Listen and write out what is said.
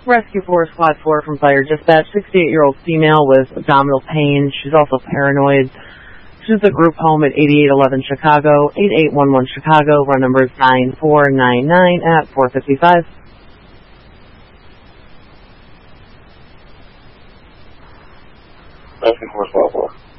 Rescue 4, Squad 4 from Fire Dispatch, 68-year-old female with abdominal pain. She's also paranoid. She's at the group home at 8811 Chicago, 8811 Chicago. Run number is 9499 at 455. Rescue 4, Squad 4.